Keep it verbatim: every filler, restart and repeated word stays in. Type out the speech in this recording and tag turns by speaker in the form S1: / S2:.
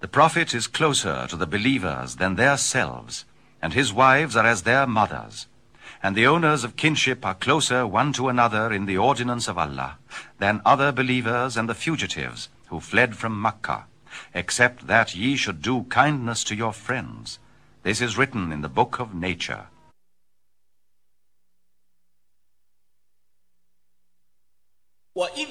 S1: The prophet is closer to the believers than their selves, and his wives are as their mothers. And the owners of kinship are closer one to another in the ordinance of Allah than other believers and the fugitives who fled from Makkah, except that ye should do kindness to your friends. This is written in the book of nature.